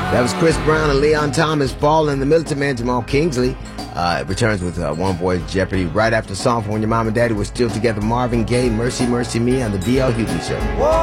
That was Chris Brown and Leon Thomas. Ball and the Militant Man Jamal Kingsley returns with One Boy's Jeopardy right after a song from when your mom and daddy were still together. Marvin Gaye, Mercy Mercy Me on the D.L. Hughley Show.